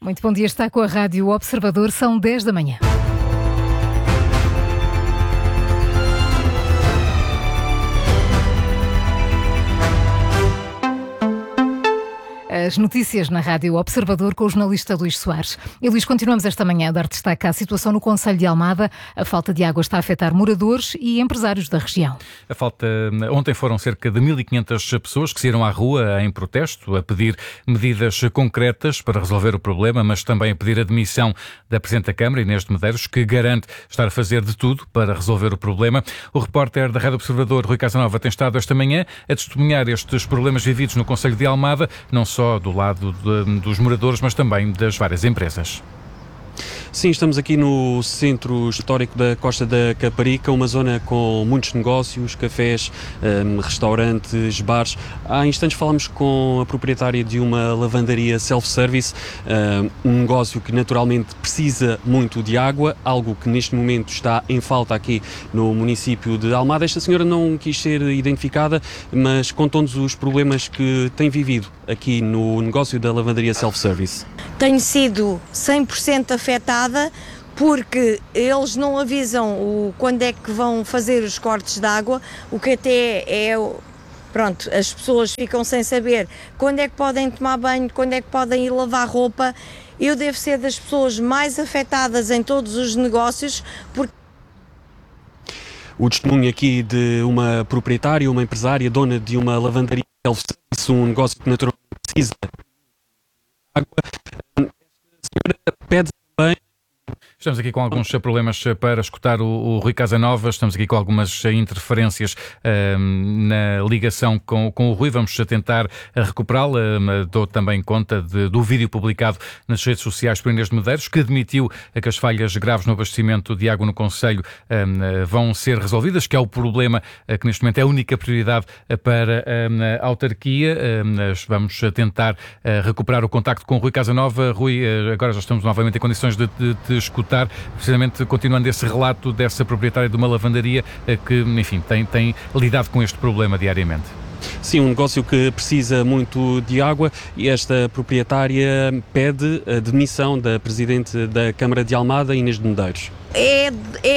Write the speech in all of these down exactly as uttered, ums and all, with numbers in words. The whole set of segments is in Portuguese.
Muito bom dia, está com a Rádio Observador, são dez da manhã. As notícias na Rádio Observador com o jornalista Luís Soares. E Luís, continuamos esta manhã a dar destaque à situação no concelho de Almada. A falta de água está a afetar moradores e empresários da região. A falta... Ontem foram cerca de mil e quinhentas pessoas que saíram à rua em protesto, a pedir medidas concretas para resolver o problema, mas também a pedir a demissão da Presidente da Câmara, Inês de Medeiros, que garante estar a fazer de tudo para resolver o problema. O repórter da Rádio Observador, Rui Casanova, tem estado esta manhã a testemunhar estes problemas vividos no concelho de Almada, não só do lado de, dos moradores, mas também das várias empresas. Sim, estamos aqui no centro histórico da Costa da Caparica, uma zona com muitos negócios, cafés, um, restaurantes, bares. Há instantes falámos com a proprietária de uma lavandaria self-service, um negócio que naturalmente precisa muito de água, algo que neste momento está em falta aqui no município de Almada. Esta senhora não quis ser identificada, mas contou-nos os problemas que tem vivido aqui no negócio da lavandaria self-service. Tenho sido cem por cento afetada porque eles não avisam o, quando é que vão fazer os cortes de água, o que até é... Pronto, as pessoas ficam sem saber quando é que podem tomar banho, quando é que podem ir lavar roupa. Eu devo ser das pessoas mais afetadas em todos os negócios, porque... O testemunho aqui de uma proprietária, uma empresária, dona de uma lavandaria self-service, um negócio que naturalmente precisa de água. Esta senhora pede também... Estamos aqui com alguns problemas para escutar o, o Rui Casanova, estamos aqui com algumas interferências uh, na ligação com, com o Rui, vamos tentar recuperá-la. Uh, dou também conta de, do vídeo publicado nas redes sociais por Inês de Medeiros, que admitiu que as falhas graves no abastecimento de água no concelho uh, vão ser resolvidas, que é o problema uh, que neste momento é a única prioridade uh, para uh, a autarquia. Uh, vamos tentar uh, recuperar o contacto com o Rui Casanova. Rui, uh, agora já estamos novamente em condições de, de, de escutar, precisamente continuando esse relato dessa proprietária de uma lavandaria que, enfim, tem, tem lidado com este problema diariamente. Sim, um negócio que precisa muito de água e esta proprietária pede a demissão da Presidente da Câmara de Almada, Inês de Medeiros. É,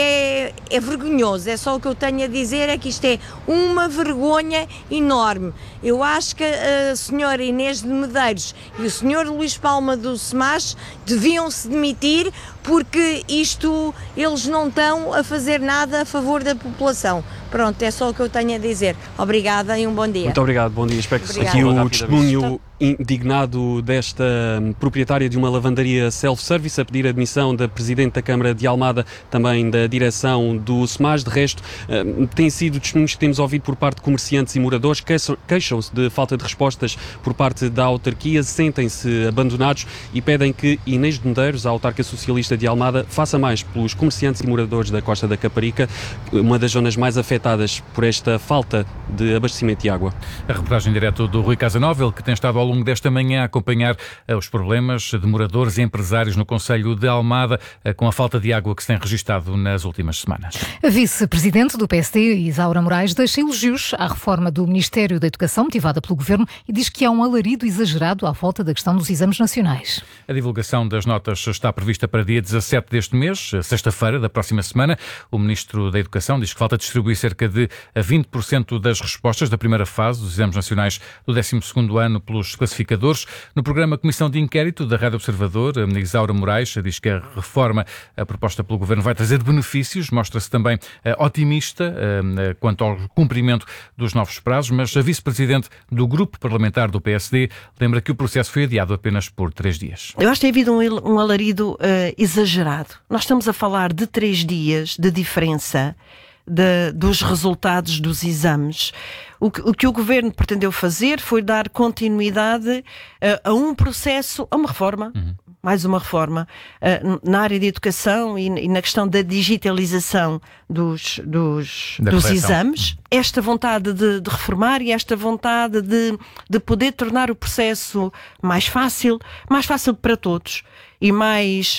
é, é vergonhoso, é só o que eu tenho a dizer, é que isto é uma vergonha enorme. Eu acho que a senhora Inês de Medeiros e o senhor Luís Palma do SEMAS deviam se demitir, porque isto, eles não estão a fazer nada a favor da população. Pronto, é só o que eu tenho a dizer. Obrigada e um bom dia. Muito obrigado, bom dia. Espero que Obrigada. Aqui o testemunho indignado desta proprietária de uma lavandaria self-service a pedir a admissão da Presidente da Câmara de Almada, também da direção do SEMAS. De resto, tem sido testemunhos que temos ouvido por parte de comerciantes e moradores, queixam-se de falta de respostas por parte da autarquia, sentem-se abandonados e pedem que Inês de Medeiros, a autarca socialista de Almada, faça mais pelos comerciantes e moradores da Costa da Caparica, uma das zonas mais afetadas por esta falta de abastecimento de água. A reportagem direta do Rui Casanova, ele que tem estado ao longo desta manhã a acompanhar uh, os problemas de moradores e empresários no concelho de Almada uh, com a falta de água que se tem registado nas últimas semanas. A vice-presidente do P S D, Isaura Moraes, deixa elogios à reforma do Ministério da Educação motivada pelo Governo e diz que há um alarido exagerado à volta da questão dos exames nacionais. A divulgação das notas está prevista para dia dezassete deste mês, sexta-feira da próxima semana. O Ministro da Educação diz que falta distribuir cerca de vinte por cento das respostas da primeira fase dos exames nacionais do décimo segundo ano pelos classificadores. No programa Comissão de Inquérito da Rádio Observador, a Isaura Moraes diz que a reforma a proposta pelo Governo vai trazer benefícios, mostra-se também uh, otimista uh, quanto ao cumprimento dos novos prazos, mas a vice-presidente do grupo parlamentar do P S D lembra que o processo foi adiado apenas por três dias. Eu acho que tem havido um, um alarido uh, exagerado. Nós estamos a falar de três dias de diferença De, dos resultados dos exames. O que, o que o Governo pretendeu fazer foi dar continuidade uh, a um processo, a uma reforma, uhum. mais uma reforma, uh, na área de educação e, e na questão da digitalização dos, dos, dos exames. Esta vontade de, de reformar e esta vontade de, de poder tornar o processo mais fácil, mais fácil para todos e mais...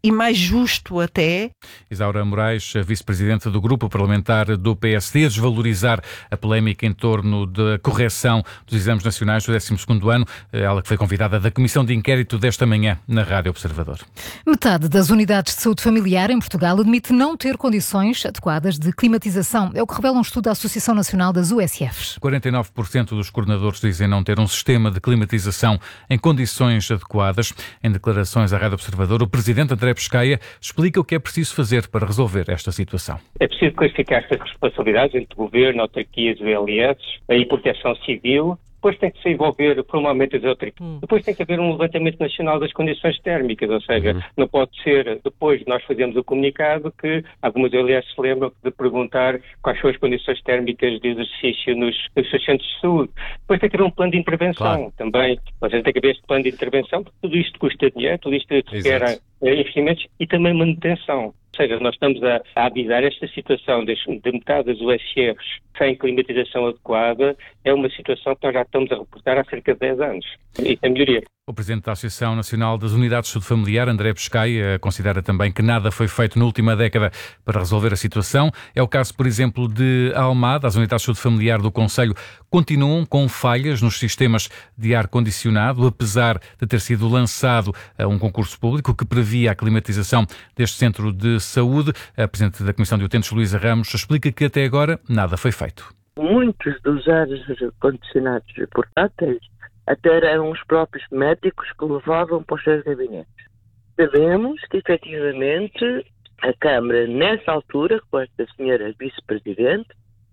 e mais justo até. Isaura Moraes, vice-presidente do Grupo Parlamentar do P S D, a desvalorizar a polémica em torno da correção dos exames nacionais do décimo segundo ano, ela que foi convidada da Comissão de Inquérito desta manhã na Rádio Observador. Metade das unidades de saúde familiar em Portugal admite não ter condições adequadas de climatização. É o que revela um estudo da Associação Nacional das U S Fs. quarenta e nove por cento dos coordenadores dizem não ter um sistema de climatização em condições adequadas. Em declarações à Rádio Observador, o presidente André Pescaia explica o que é preciso fazer para resolver esta situação. É preciso clarificar estas responsabilidades entre o Governo, autarquias, o L S e Proteção Civil. Depois tem que se envolver formalmente as autarquias. Hum. Depois tem que haver um levantamento nacional das condições térmicas, ou seja, hum. não pode ser, depois de nós fazermos o comunicado, que algumas L S se lembram de perguntar quais são as condições térmicas de exercício nos, nos seus centros de saúde. Depois tem que haver um plano de intervenção claro. também. Ou seja, tem que haver este plano de intervenção, porque tudo isto custa dinheiro, tudo isto requer investimentos e também manutenção. Ou seja, nós estamos a, a avisar esta situação de, de metade das U S Fs sem climatização adequada, é uma situação que nós já estamos a reportar há cerca de dez anos. Isso é melhoria. O presidente da Associação Nacional das Unidades de Saúde Familiar, André Pescaia, considera também que nada foi feito na última década para resolver a situação. É o caso, por exemplo, de Almada. As unidades de saúde familiar do concelho continuam com falhas nos sistemas de ar-condicionado, apesar de ter sido lançado um concurso público que previa a climatização deste centro de saúde. A presidente da Comissão de Utentes, Luísa Ramos, explica que até agora nada foi feito. Muitos dos ar-condicionados portáteis até eram os próprios médicos que levavam para os seus gabinetes. Sabemos que, efetivamente, a Câmara, nessa altura, com esta senhora vice-presidente,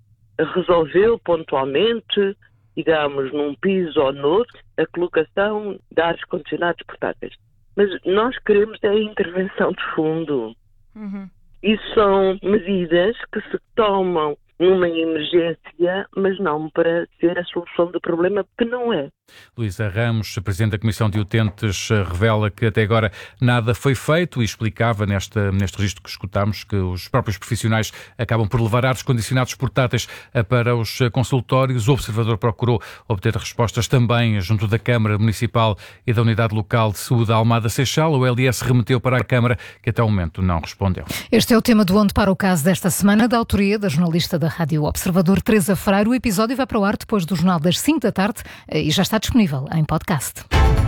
resolveu pontualmente, digamos, num piso ou noutro, a colocação de ar-condicionados portáteis. Mas nós queremos é a intervenção de fundo. Uhum. Isso são medidas que se tomam numa emergência, mas não para ser a solução do problema, porque não é. Luísa Ramos, presidente da Comissão de Utentes, revela que até agora nada foi feito e explicava neste, neste registro que escutámos que os próprios profissionais acabam por levar ares condicionados portáteis para os consultórios. O Observador procurou obter respostas também junto da Câmara Municipal e da Unidade Local de Saúde Almada Seixal. O L S remeteu para a Câmara, que até o momento não respondeu. Este é o tema do Onde Para o Caso desta semana, da autoria da jornalista da Rádio Observador, Teresa Freire. O episódio vai para o ar depois do Jornal das cinco da tarde e já está disponível em podcast.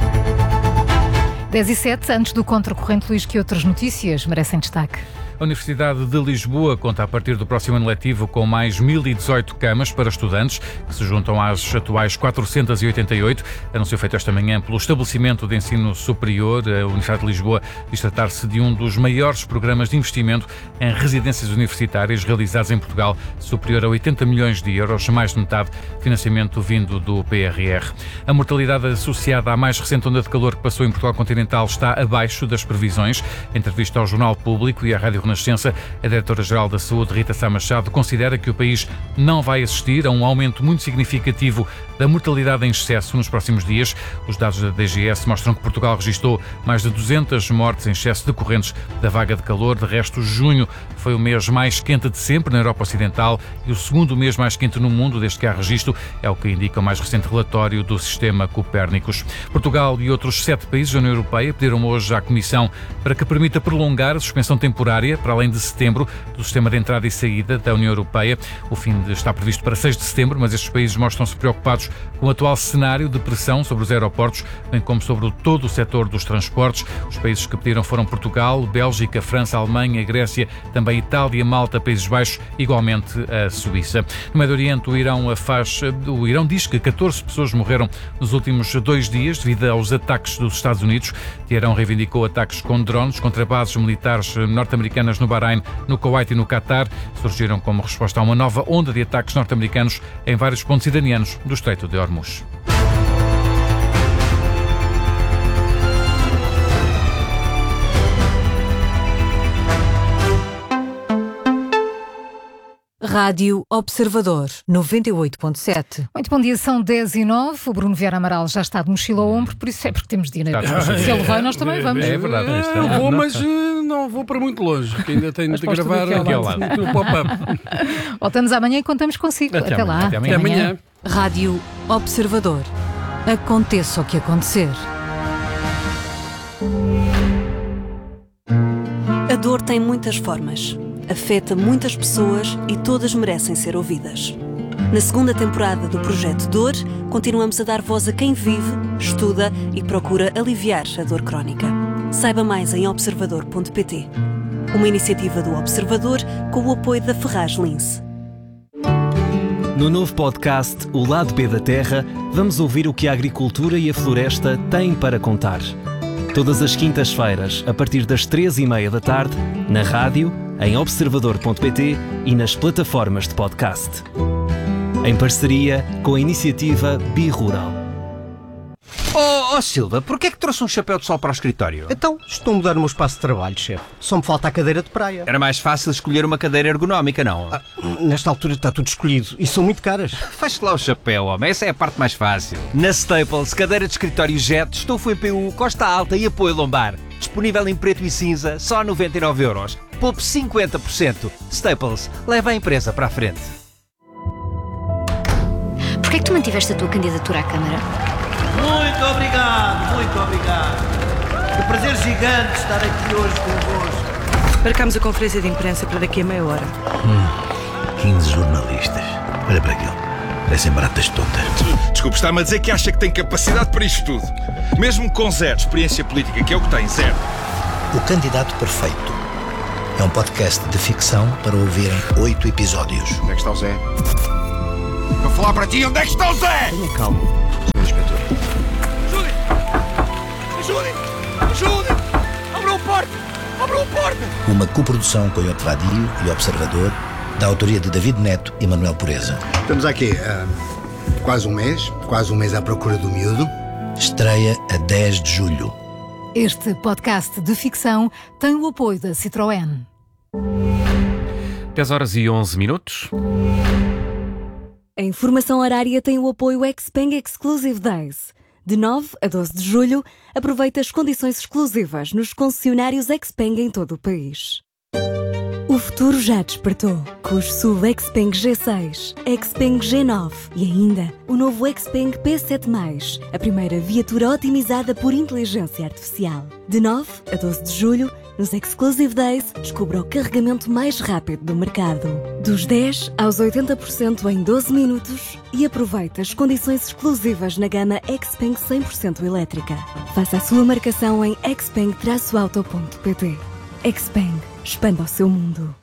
dez e sete, antes do contracorrente, Luís, que outras notícias merecem destaque? A Universidade de Lisboa conta a partir do próximo ano letivo com mais mil e dezoito camas para estudantes, que se juntam às atuais quatrocentas e oitenta e oito. Anúncio feito esta manhã pelo Estabelecimento de Ensino Superior. A Universidade de Lisboa diz tratar-se de um dos maiores programas de investimento em residências universitárias realizados em Portugal, superior a oitenta milhões de euros, mais de metade financiamento vindo do P R R. A mortalidade associada à mais recente onda de calor que passou em Portugal continental está abaixo das previsões. Em entrevista ao Jornal Público e à Rádio Renascença, a Diretora-Geral da Saúde, Rita Sá Machado, considera que o país não vai assistir a um aumento muito significativo da mortalidade em excesso nos próximos dias. Os dados da D G S mostram que Portugal registrou mais de duzentas mortes em excesso decorrentes da vaga de calor. De resto, junho foi o mês mais quente de sempre na Europa Ocidental e o segundo mês mais quente no mundo desde que há registro, é o que indica o mais recente relatório do sistema Copérnicos. Portugal e outros sete países da União Europeia pediram hoje à Comissão para que permita prolongar a suspensão temporária para além de setembro do sistema de entrada e saída da União Europeia. O fim está previsto para seis de setembro, mas estes países mostram-se preocupados com o atual cenário de pressão sobre os aeroportos, bem como sobre todo o setor dos transportes. Os países que pediram foram Portugal, Bélgica, França, Alemanha, Grécia, também Itália, Malta, Países Baixos, igualmente a Suíça. No Médio Oriente, o Irão, faz, o Irão diz que catorze pessoas morreram nos últimos dois dias devido aos ataques dos Estados Unidos. Teherão reivindicou ataques com drones contra bases militares norte-americanas no Bahrein, no Kuwait e no Qatar. Surgiram como resposta a uma nova onda de ataques norte-americanos em vários pontos iranianos do Estreito de Hormuz. Rádio Observador, noventa e oito ponto sete. Muito bom dia, são dez e nove. O Bruno Vieira Amaral já está de mochila ao ombro, por isso é porque temos dinheiro. Se ele vai, nós também vamos. É verdade. É, eu vou, mas não vou para muito longe, que ainda tenho de gravar aqui ao lado. No pop-up. Voltamos amanhã e contamos consigo. Até, Até lá. Até amanhã. Até amanhã. Rádio Observador. Aconteça o que acontecer. A dor tem muitas formas, afeta muitas pessoas e todas merecem ser ouvidas. Na segunda temporada do Projeto Dor, continuamos a dar voz a quem vive, estuda e procura aliviar a dor crónica. Saiba mais em observador ponto pt. Uma iniciativa do Observador com o apoio da Ferraz Lince. No novo podcast O Lado B da Terra, vamos ouvir o que a agricultura e a floresta têm para contar. Todas as quintas-feiras, a partir das três e meia da tarde, na rádio, em observador ponto pt e nas plataformas de podcast. Em parceria com a iniciativa Bi-Rural. Oh, oh Silva, porquê é que trouxe um chapéu de sol para o escritório? Então, estou a mudar o meu espaço de trabalho, chefe. Só me falta a cadeira de praia. Era mais fácil escolher uma cadeira ergonómica, não? Ah, nesta altura está tudo escolhido e são muito caras. Faz-te lá o chapéu, homem. Essa é a parte mais fácil. Na Staples, cadeira de escritório Jet, estofo em P U, costa alta e apoio lombar. Disponível em preto e cinza, só a noventa e nove euros. Poupe cinquenta por cento. Staples, leva a empresa para a frente. Porquê é que tu mantiveste a tua candidatura à Câmara? Muito obrigado, muito obrigado. Que prazer gigante estar aqui hoje convosco. Marcámos a conferência de imprensa para daqui a meia hora. Hum, quinze jornalistas. Olha para aquilo. Parecem baratas tontas. Desculpe, está-me a dizer que acha que tem capacidade para isto tudo. Mesmo com zero experiência política, que é o que tem, zero. O Candidato Perfeito. É um podcast de ficção para ouvir em oito episódios. Onde é que está o Zé? Vou falar para ti, onde é que está o Zé? Tenha calma, senhor Inspetor. Ajudem! Ajudem! Abram a porta! Abram a porta! Uma coprodução com Iote Vadio e Observador, da autoria de David Neto e Manuel Pureza. Estamos aqui há uh, quase um mês, quase um mês à procura do miúdo. Estreia a dez de julho. Este podcast de ficção tem o apoio da Citroën. dez horas e onze minutos. A informação horária tem o apoio Xpeng Exclusive Days. De nove a doze de julho, aproveita as condições exclusivas nos concessionários Xpeng em todo o país. O futuro já despertou com os S U V Xpeng G seis, Xpeng G nove e ainda o novo Xpeng P sete mais, a primeira viatura otimizada por inteligência artificial. De nove a doze de julho, nos Exclusive Days, descubra o carregamento mais rápido do mercado. Dos dez aos oitenta por cento em doze minutos e aproveita as condições exclusivas na gama Xpeng cem por cento elétrica. Faça a sua marcação em xpeng auto ponto pt. Xpeng, expanda o seu mundo.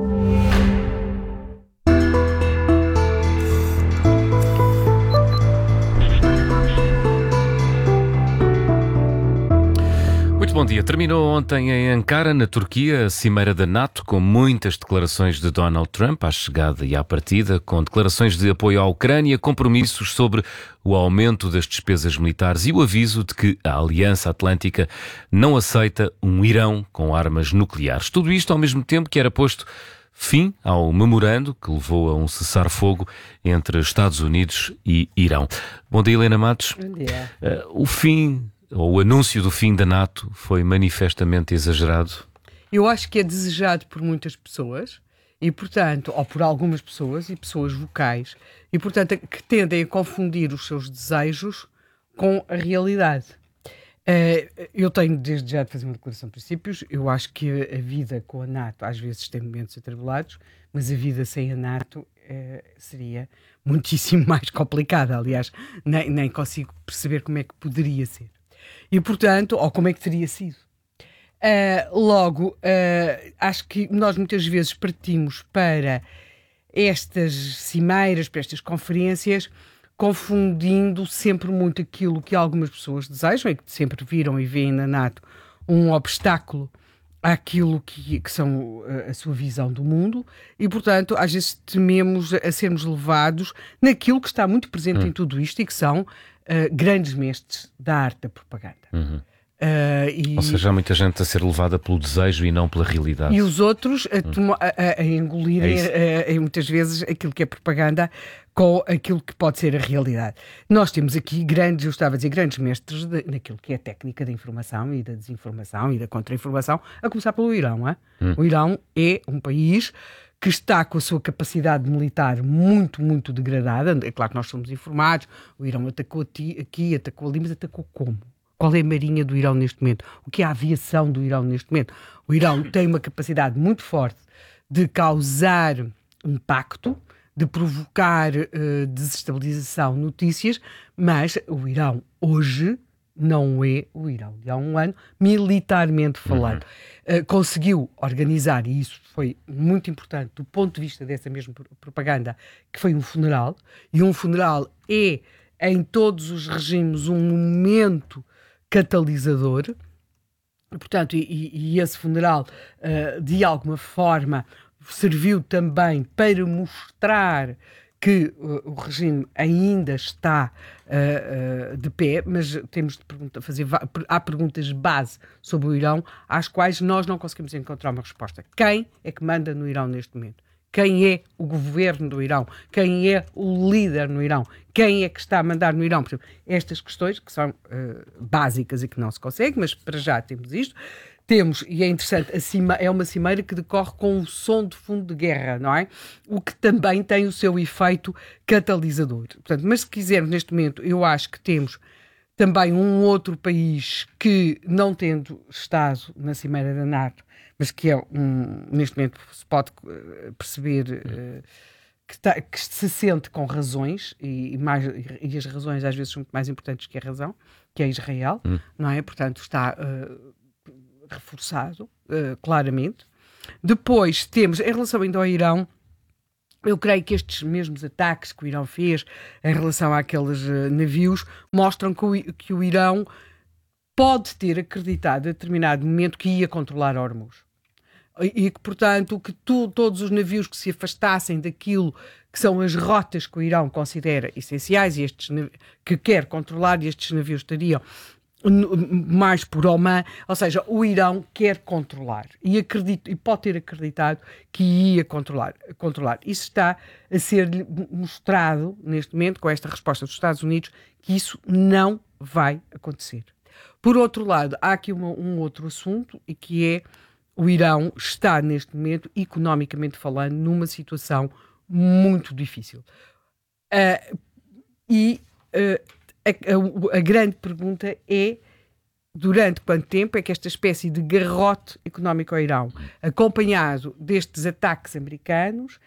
Muito bom dia. Terminou ontem em Ankara, na Turquia, a cimeira da NATO, com muitas declarações de Donald Trump à chegada e à partida, com declarações de apoio à Ucrânia, compromissos sobre o aumento das despesas militares e o aviso de que a Aliança Atlântica não aceita um Irão com armas nucleares. Tudo isto ao mesmo tempo que era posto fim ao memorando que levou a um cessar-fogo entre Estados Unidos e Irão. Bom dia, Helena Matos. Bom dia. Uh, o fim... ou o anúncio do fim da NATO foi manifestamente exagerado? Eu acho que é desejado por muitas pessoas e, portanto, ou por algumas pessoas e pessoas vocais, e, portanto, que tendem a confundir os seus desejos com a realidade. Uh, eu tenho desde já de fazer uma declaração de princípios. Eu acho que a vida com a NATO às vezes tem momentos atribulados, mas a vida sem a NATO uh, seria muitíssimo mais complicada. Aliás, nem, nem consigo perceber como é que poderia ser. E, portanto, ou como é que teria sido. Uh, logo, uh, acho que nós muitas vezes partimos para estas cimeiras, para estas conferências, confundindo sempre muito aquilo que algumas pessoas desejam e que sempre viram e veem na NATO um obstáculo àquilo que, que são a sua visão do mundo e, portanto, às vezes tememos a sermos levados naquilo que está muito presente hum. em tudo isto e que são uh, grandes mestres da arte da propaganda. Uhum. Uh, e... Ou seja, há muita gente a ser levada pelo desejo e não pela realidade. E os outros a, tomo, a, a, a engolirem é a, a, muitas vezes aquilo que é propaganda com aquilo que pode ser a realidade. Nós temos aqui grandes, eu estava a dizer, grandes mestres de, naquilo que é a técnica da informação e da desinformação e da contra-informação, a começar pelo Irão. É? Hum. O Irão é um país que está com a sua capacidade militar muito, muito degradada. É claro que nós somos informados, o Irão atacou aqui, atacou ali, mas atacou como? qual é a marinha do Irão neste momento, o que é a aviação do Irão neste momento. O Irão tem uma capacidade muito forte de causar impacto, de provocar uh, desestabilização, notícias, mas o Irão hoje não é o Irão de há um ano, militarmente falando. Uhum. Uh, conseguiu organizar, e isso foi muito importante do ponto de vista dessa mesma propaganda, que foi um funeral, e um funeral é, em todos os regimes, um momento catalisador. Portanto, e, e esse funeral, uh, de alguma forma, serviu também para mostrar que uh, o regime ainda está uh, uh, de pé, mas temos de pergunta, fazer, há perguntas base sobre o Irão às quais nós não conseguimos encontrar uma resposta. Quem é que manda no Irão neste momento? Quem é o governo do Irão? Quem é o líder no Irão? Quem é que está a mandar no Irão? Por exemplo, estas questões que são uh, básicas e que não se consegue, mas para já temos isto. Temos, e é interessante, a cima, é uma cimeira que decorre com o som de fundo de guerra, não é? O que também tem o seu efeito catalisador. Portanto, mas se quisermos, neste momento, eu acho que temos também um outro país que, não tendo estado na cimeira da NATO, mas que é um, neste momento se pode perceber uh, que, tá, que se sente com razões, e, e, mais, e as razões às vezes são muito mais importantes que a razão, que é Israel, hum. não é? Portanto, está uh, reforçado, uh, claramente. Depois temos, em relação ainda ao Irão, eu creio que estes mesmos ataques que o Irão fez em relação àqueles uh, navios mostram que o, que o Irão pode ter acreditado a determinado momento que ia controlar Hormuz. E que, portanto, que tu, todos os navios que se afastassem daquilo que são as rotas que o Irão considera essenciais e estes que quer controlar, e estes navios estariam mais por Oman, ou seja, o Irão quer controlar e, acredito, e pode ter acreditado que ia controlar, controlar. Isso está a ser mostrado neste momento com esta resposta dos Estados Unidos que isso não vai acontecer. Por outro lado, há aqui uma, um outro assunto, e que é o Irão está neste momento, economicamente falando, numa situação muito difícil. Uh, e uh, a, a, a grande pergunta é durante quanto tempo é que esta espécie de garrote económico ao Irão, acompanhado destes ataques americanos,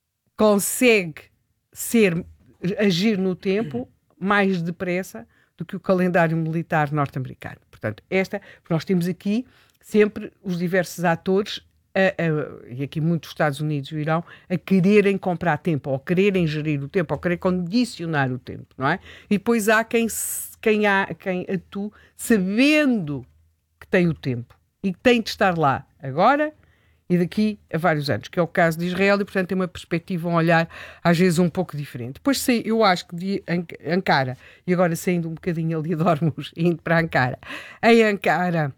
consegue ser, agir no tempo mais depressa do que o calendário militar norte-americano. Portanto, esta, nós temos aqui sempre os diversos atores, a, a, e aqui muitos Estados Unidos e o Irão, a quererem comprar tempo, ou quererem gerir o tempo, ou querer condicionar o tempo, não é? E depois há quem, quem, há, quem atua sabendo que tem o tempo e que tem de estar lá agora e daqui a vários anos, que é o caso de Israel, e portanto tem uma perspectiva, um olhar às vezes um pouco diferente. Depois sei, eu acho que de Ankara, e agora saindo um bocadinho ali de Hormuz e indo para Ankara, em Ankara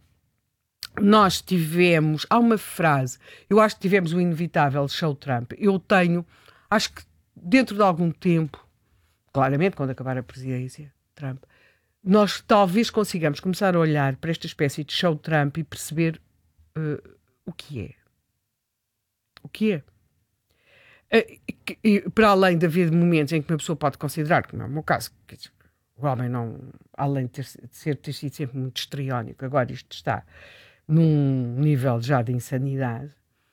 nós tivemos, há uma frase, eu acho que tivemos o inevitável show Trump. Eu tenho, acho que dentro de algum tempo, claramente quando acabar a presidência Trump, nós talvez consigamos começar a olhar para esta espécie de show Trump e perceber uh, o que é. O que é? Uh, que, e, para além de haver momentos em que uma pessoa pode considerar, como é o meu caso, que o homem não, além de ter, de ser, ter sido sempre muito histriónico, agora isto está num nível já de insanidade,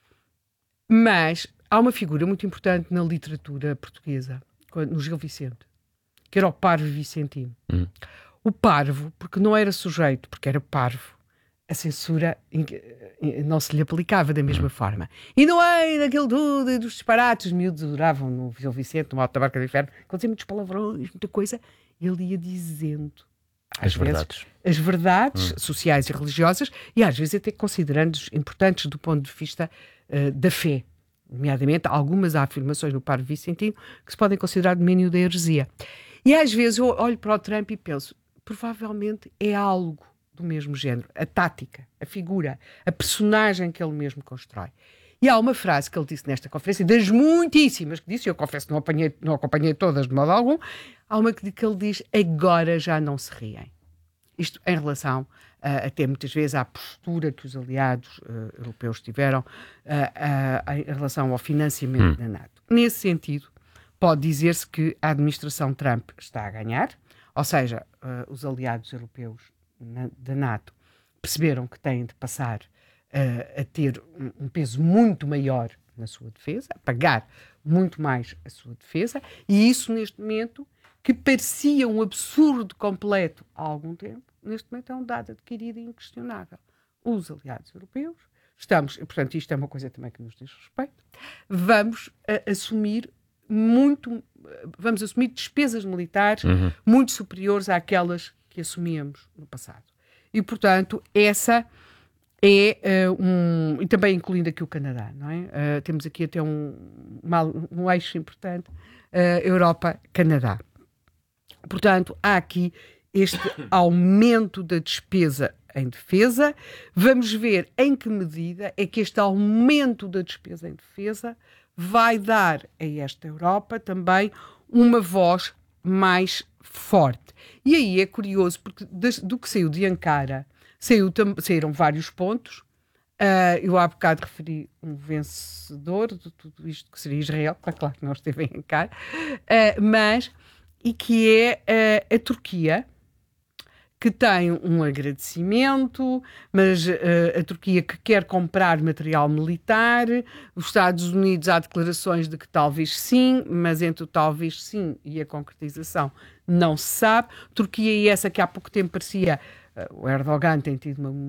mas há uma figura muito importante na literatura portuguesa, no Gil Vicente, que era o Parvo Vicentino. Hum. O Parvo, porque não era sujeito, porque era parvo, a censura não se lhe aplicava da mesma hum. forma. E não é daquele tudo, dos disparates, os miúdos adoravam no Gil Vicente, no Alto da Barca do Inferno, que dizia muitos palavrões, muita coisa, ele ia dizendo As vezes, verdades. As verdades hum. sociais e religiosas, e às vezes até considerando-os importantes do ponto de vista uh, da fé. Nomeadamente, algumas afirmações do Parvo Vicentino que se podem considerar domínio da heresia. E às vezes eu olho para o Trump e penso, provavelmente é algo do mesmo género. A tática, a figura, a personagem que ele mesmo constrói. E há uma frase que ele disse nesta conferência, das muitíssimas que disse, eu confesso que não, apanhei, não acompanhei todas de modo algum, há uma que, que ele diz, agora já não se riem. Isto em relação, uh, até muitas vezes, à postura que os aliados uh, europeus tiveram uh, uh, em relação ao financiamento hum. da NATO. Nesse sentido, pode dizer-se que a administração Trump está a ganhar, ou seja, uh, os aliados europeus na, da NATO perceberam que têm de passar uh, a ter um, um peso muito maior na sua defesa, a pagar muito mais a sua defesa, e isso neste momento, que parecia um absurdo completo há algum tempo, neste momento é um dado adquirido e inquestionável. Os aliados europeus, estamos, portanto isto é uma coisa também que nos diz respeito, vamos uh, assumir muito, vamos assumir despesas militares uhum. muito superiores àquelas que assumíamos no passado. E, portanto, essa é uh, um... E também incluindo aqui o Canadá, não é? Uh, temos aqui até um, uma, um eixo importante, uh, Europa-Canadá. Portanto, há aqui este aumento da despesa em defesa. Vamos ver em que medida é que este aumento da despesa em defesa vai dar a esta Europa também uma voz mais forte. E aí é curioso, porque do que saiu de Ankara, saiu, saíram vários pontos. Uh, eu há bocado referi um vencedor de tudo isto, que seria Israel, claro que não esteve em Ankara, uh, mas, e que é uh, a Turquia, que tem um agradecimento, mas uh, a Turquia que quer comprar material militar, os Estados Unidos há declarações de que talvez sim, mas entre o talvez sim e a concretização não se sabe. Turquia e essa que há pouco tempo parecia, uh, o Erdogan tem tido uma,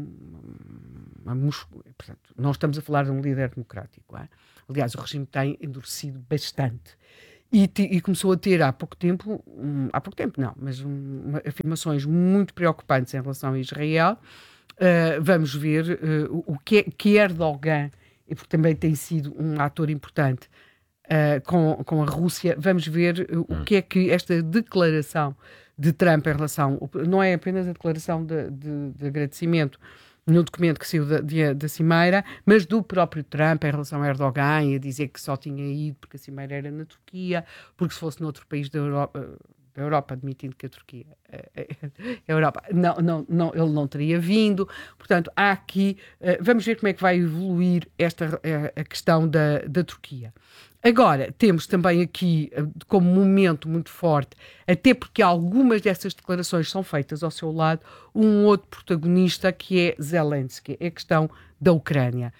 uma, uma portanto, não estamos a falar de um líder democrático, é? Aliás, o regime tem endurecido bastante. E, e começou a ter há pouco tempo, um, há pouco tempo não, mas um, uma, afirmações muito preocupantes em relação a Israel. Uh, vamos ver uh, o que, é, que Erdogan, e porque também tem sido um ator importante uh, com, com a Rússia, vamos ver uh, o que é que esta declaração de Trump em relação, não é apenas a declaração de, de, de agradecimento no documento que saiu da, de, da Cimeira, mas do próprio Trump em relação a Erdogan, e a dizer que só tinha ido porque a Cimeira era na Turquia, porque se fosse noutro país da Europa, da Europa admitindo que a Turquia é a Europa, não, não, não, ele não teria vindo. Portanto, há aqui, vamos ver como é que vai evoluir esta, a questão da, da Turquia. Agora, temos também aqui, como momento muito forte, até porque algumas dessas declarações são feitas ao seu lado, um outro protagonista que é Zelensky, é a questão da Ucrânia.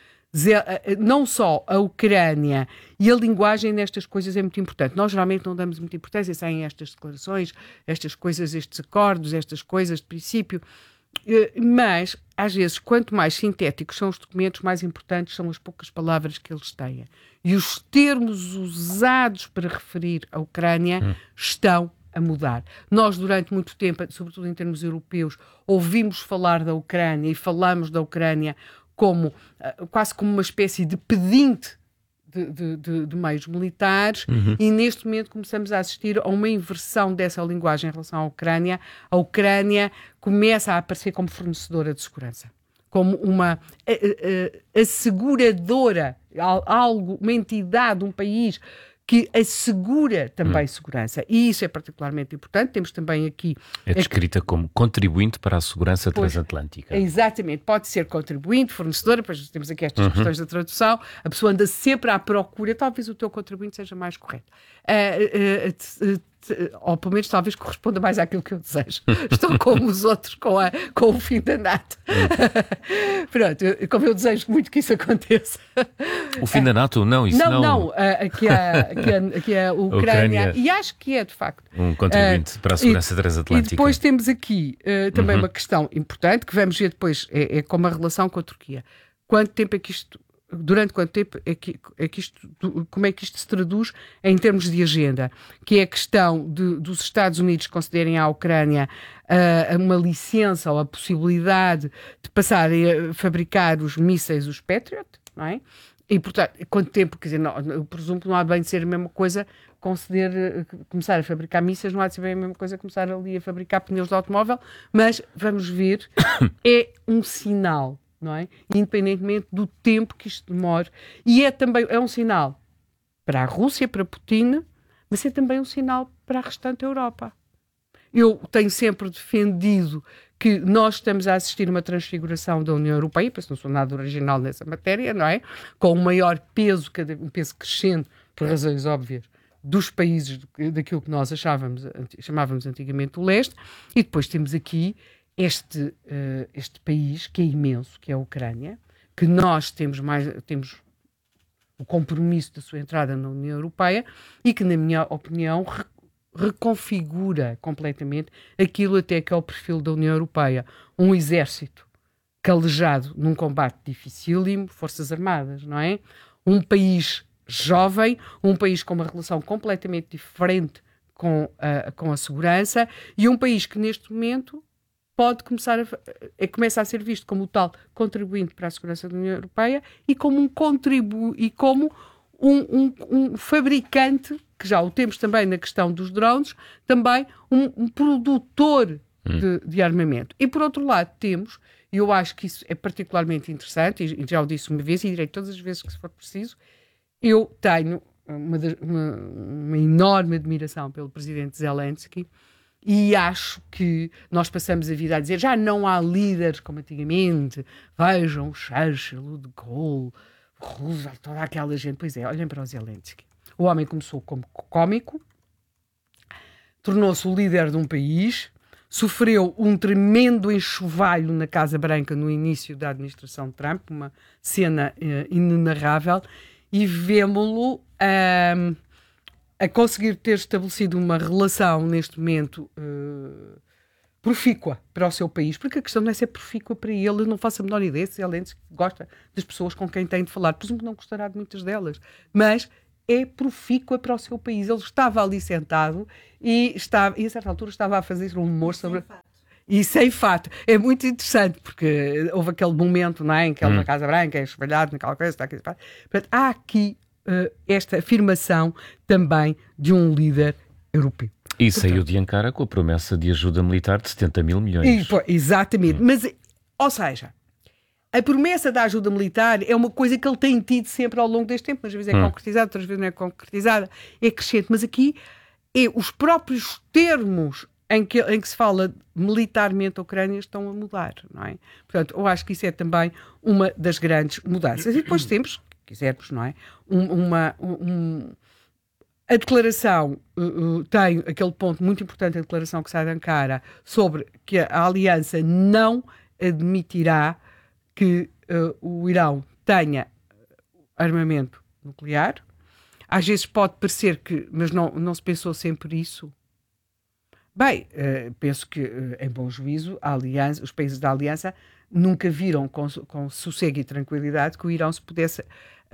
Não só a Ucrânia e a linguagem nestas coisas é muito importante. Nós geralmente não damos muita importância, saem estas declarações, estas coisas, estes acordos, estas coisas de princípio, mas às vezes quanto mais sintéticos são os documentos, mais importantes são as poucas palavras que eles têm. E os termos usados para referir a Ucrânia hum. estão a mudar. Nós, durante muito tempo, sobretudo em termos europeus, ouvimos falar da Ucrânia e falamos da Ucrânia como, quase como uma espécie de pedinte de, de, de, de meios militares, uhum. e neste momento começamos a assistir a uma inversão dessa linguagem em relação à Ucrânia. A Ucrânia começa a aparecer como fornecedora de segurança, como uma a, a, asseguradora, algo, uma entidade, um país que assegura também hum. segurança. E isso é particularmente importante. Temos também aqui... É descrita aqui, como contribuinte para a segurança pois, transatlântica. Exatamente. Pode ser contribuinte, fornecedora, depois temos aqui estas uhum. questões da tradução. A pessoa anda sempre à procura. Talvez o teu contribuinte seja mais correto. Uh, uh, uh, ou pelo menos talvez corresponda mais àquilo que eu desejo. Estou como os outros com, a, com o fim da NATO. Pronto, eu, como eu desejo muito que isso aconteça. O fim da NATO? Não, isso não. Não, não. Aqui é, aqui é, aqui é a Ucrânia, Ucrânia. E acho que é, de facto. Um contribuinte uh, para a segurança e, transatlântica. E depois temos aqui uh, também uhum. uma questão importante, que vamos ver depois, é, é como a relação com a Turquia. Quanto tempo é que isto... Durante quanto tempo é que, é que isto, como é que isto se traduz em termos de agenda? Que é a questão de, dos Estados Unidos concederem à Ucrânia uh, uma licença ou a possibilidade de passarem a fabricar os mísseis, os Patriot, não é? E, portanto, quanto tempo, quer dizer, não, eu presumo que não há bem de ser a mesma coisa conceder, começar a fabricar mísseis, não há de ser bem a mesma coisa começar ali a fabricar pneus de automóvel, mas vamos ver, é um sinal. Não é? Independentemente do tempo que isto demore. E é também é um sinal para a Rússia, para Putin, mas é também um sinal para a restante Europa. Eu tenho sempre defendido que nós estamos a assistir a uma transfiguração da União Europeia, penso que não sou nada original nessa matéria, não é? Com um maior peso, um peso crescendo, por razões óbvias, dos países daquilo que nós achávamos, chamávamos antigamente o leste, e depois temos aqui este, uh, este país, que é imenso, que é a Ucrânia, que nós temos mais temos o compromisso da sua entrada na União Europeia e que, na minha opinião, re, reconfigura completamente aquilo até que é o perfil da União Europeia. Um exército calejado num combate dificílimo, forças armadas, não é? Um país jovem, um país com uma relação completamente diferente com a, com a segurança e um país que, neste momento, pode começar a, é, começa a ser visto como o tal contribuinte para a segurança da União Europeia e como um contribu e como um, um, um fabricante, que já o temos também na questão dos drones, também um, um produtor hum. de, de armamento. E por outro lado temos, e eu acho que isso é particularmente interessante, e já o disse uma vez e direi todas as vezes que se for preciso, eu tenho uma, uma, uma enorme admiração pelo presidente Zelensky. E acho que nós passamos a vida a dizer já não há líderes como antigamente, vejam o Churchill, o de Gaulle, o Roosevelt, toda aquela gente. Pois é, olhem para o Zelensky. O homem começou como cómico, tornou-se o líder de um país, sofreu um tremendo enxovalho na Casa Branca no início da administração de Trump, uma cena uh, inenarrável, e vemo-lo um, a conseguir ter estabelecido uma relação, neste momento, uh, profícua para o seu país, porque a questão não é ser profícua para ele, eu não faço a menor ideia se ele gosta das pessoas com quem tem de falar, presumo que não gostará de muitas delas, mas é profícua para o seu país. Ele estava ali sentado e, estava, e a certa altura estava a fazer um humor sobre... E sem fato. É muito interessante, porque houve aquele momento, não é, em que ele hum. na Casa Branca é esvalhado naquela coisa, está aqui. Portanto, há aqui uh, esta afirmação também de um líder europeu. E Portanto, saiu de Ankara com a promessa de ajuda militar de setenta mil milhões. E, pô, exatamente. Hum. Mas, ou seja, a promessa da ajuda militar é uma coisa que ele tem tido sempre ao longo deste tempo. Às vezes é hum. concretizada, outras vezes não é concretizada. É crescente. Mas aqui é os próprios termos Em que, em que se fala militarmente a Ucrânia estão a mudar, não é? Portanto, eu acho que isso é também uma das grandes mudanças. E depois temos, se quisermos, não é? Um, uma, um, a declaração uh, uh, tem aquele ponto muito importante, a declaração que sai de Ankara, sobre que a aliança não admitirá que uh, o Irão tenha armamento nuclear. Às vezes pode parecer que, mas não, não se pensou sempre isso. Bem, uh, penso que, uh, em bom juízo, a aliança, os países da Aliança nunca viram com, com sossego e tranquilidade que o Irão se pudesse